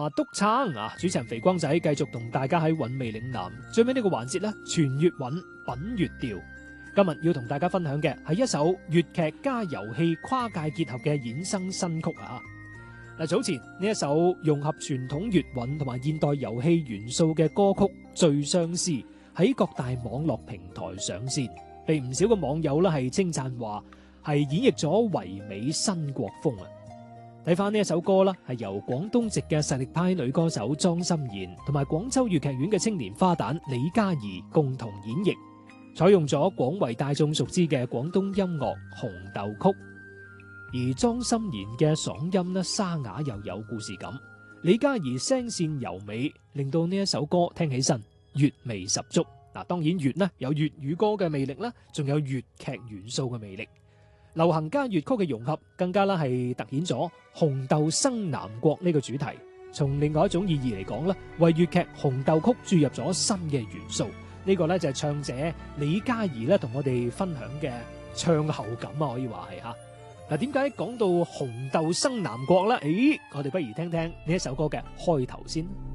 督撐啊！主持人肥光仔繼續同大家喺韻味嶺南最尾呢個環節咧，全粵韻品粵調。今日要同大家分享嘅係一首粵劇加遊戲跨界結合嘅衍生新曲啊！嗱，早前呢一首融合傳統粵韻同埋現代遊戲元素嘅歌曲《最相思》喺各大網絡平台上線，被唔少嘅網友咧係稱讚話係演繹咗唯美新國風啊！睇翻呢一首歌啦，係由廣東籍嘅實力派女歌手莊心妍同埋廣州粵劇院嘅青年花旦李嘉怡共同演繹，採用咗廣為大眾熟知嘅廣東音樂紅豆曲。而莊心妍嘅嗓音呢，沙啞又有故事感，李嘉怡聲線柔美，令到呢一首歌聽起身粵味十足。嗱，當然粵呢有粵語歌嘅魅力啦，仲有粵劇元素嘅魅力。流行加粵曲嘅融合，更加啦係突顯咗紅豆生南國呢個主題。從另外一種意義嚟講咧，為粵劇紅豆曲注入咗新嘅元素。呢個咧就係唱者李嘉怡咧同我哋分享嘅唱後感啊，可以話係吓。嗱，點解講到紅豆生南國咧？我哋不如聽聽呢一首歌嘅開頭先。